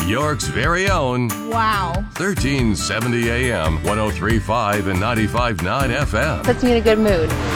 York's very own Wow. 1370 AM, 103.5 and 95.9 FM. Puts me in a good mood.